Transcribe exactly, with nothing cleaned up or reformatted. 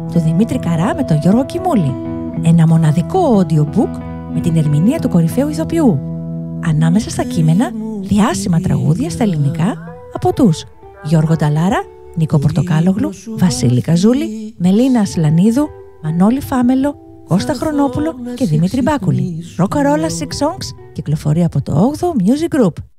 του Δημήτρη Καρά με τον Γιώργο Κιμούλη. Ένα μοναδικό audiobook με την ερμηνεία του κορυφαίου ηθοποιού. Ανάμεσα στα κείμενα, διάσημα τραγούδια στα ελληνικά από τους Γιώργο Ταλάρα, Νίκο Πορτοκάλογλου, Βασίλη Καζούλη, Μελίνα Ασλανίδου, Μανώλη Φάμελο, Κώστα Χρονόπουλο και Δημήτρη Μπάκουλη. Ροκαρόλα Six Songs κυκλοφορεί από το όγδοο Music Group.